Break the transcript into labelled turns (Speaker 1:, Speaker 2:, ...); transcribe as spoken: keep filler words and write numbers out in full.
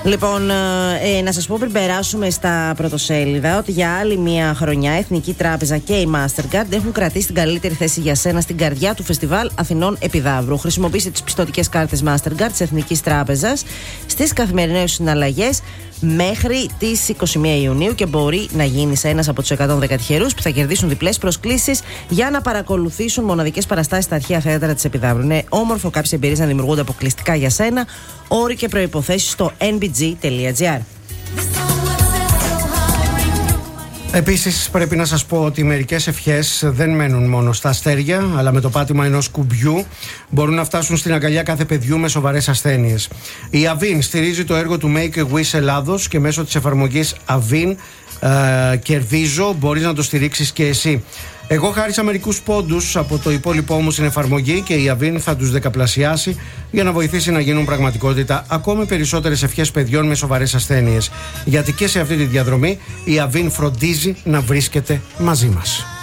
Speaker 1: Λοιπόν, ε, να σας πω πριν περάσουμε στα πρωτοσέλιδα ότι για άλλη μια χρονιά η Εθνική Τράπεζα και η Mastercard έχουν κρατήσει την καλύτερη θέση για σένα στην καρδιά του Φεστιβάλ Αθηνών Επιδαύρου. Χρησιμοποιήστε τις πιστωτικές κάρτες Mastercard της Εθνικής Τράπεζας στις καθημερινές συναλλαγές μέχρι τις είκοσι μία Ιουνίου και μπορεί να γίνεις ένας από τους εκατόν δέκα τυχερούς που θα κερδίσουν διπλές προσκλήσεις για να παρακολουθήσουν μοναδικές παραστάσεις στα αρχαία θέατρα της Επιδαύρου. Είναι όμορφο κάποιες εμπειρίες να δημιουργούνται αποκλειστικά για σένα. Όροι και προϋποθέσεις στο εν μπι τζι τελεία τζι άρ.
Speaker 2: Επίσης πρέπει να σας πω ότι μερικές ευχές δεν μένουν μόνο στα αστέρια, αλλά με το πάτημα ενός κουμπιού μπορούν να φτάσουν στην αγκαλιά κάθε παιδιού με σοβαρές ασθένειες. Η Αβίν στηρίζει το έργο του Make a Wish Ελλάδος και μέσω της εφαρμογής Αβίν ε, κερδίζω, μπορείς να το στηρίξεις και εσύ. Εγώ χάρισα μερικούς πόντους από το υπόλοιπό μου στην εφαρμογή και η Αβίν θα τους δεκαπλασιάσει για να βοηθήσει να γίνουν πραγματικότητα ακόμη περισσότερες ευχές παιδιών με σοβαρές ασθένειες. Γιατί και σε αυτή τη διαδρομή η Αβίν φροντίζει να βρίσκεται μαζί μας.